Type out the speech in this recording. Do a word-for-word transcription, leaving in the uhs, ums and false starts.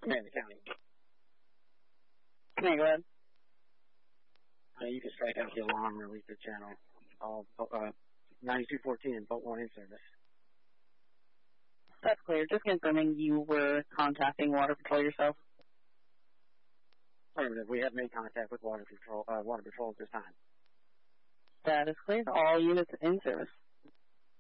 Command the county. Can I go ahead? Uh, you can strike out the alarm and release the channel. All, uh, ninety-two fourteen and boat one in service. That's clear. Just confirming you were contacting Water Patrol yourself. Affirmative. We have made contact with Water Patrol, uh, Water Patrol at this time. That is clear. All units in service.